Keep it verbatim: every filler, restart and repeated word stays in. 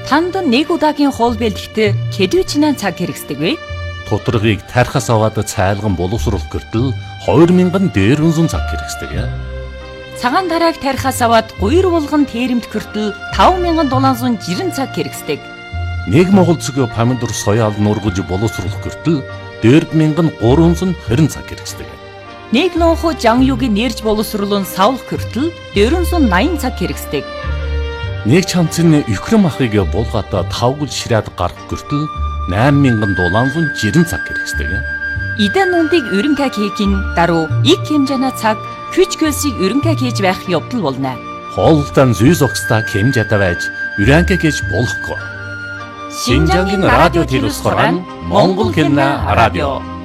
Танд нэг удаагийн хоол бэлтгэхэд хэдвэчнээ цаг хэрэгсдэг вэ? Тодорхойг тархаас аваад цайлган боловсруулах гэртэл хоёр мянган дээрвэн зуун цаг хэрэгсдэг. Цагаан тарааг тархаас аваад гуйр булган тэрэмт гэртэл таван мянган дулаан зуун жирэн цаг хэрэгсдэг. Нэг монгол цэгийн помидор соёал нургаж боловсруулах гэртэл дөрвөн мянган гурван зуун хорин цаг хэрэгсдэг. Нэг лонхо жан юугийн нэрж боловсруулан савлах гэртэл дөрвөн зуун наян цаг хэрэгсдэг. Нэг чамцны Украин махыг булгаата тавгал ширээд гарах гэртэл найман мянган дулаан зуун жирэн цаг хэрэгсдэг. Идэн нүндийг өрөнгө хийхин даруй их хэмжээний цаг хүч хөлсийг өрөнгө хийж байх явдал болно. Хоолтон зүй зогсдаа хэмжээтэй байж өрөнгө хийж болохгүй. Шинжангийн радио телевиз хорон Монгол хэмнэ радио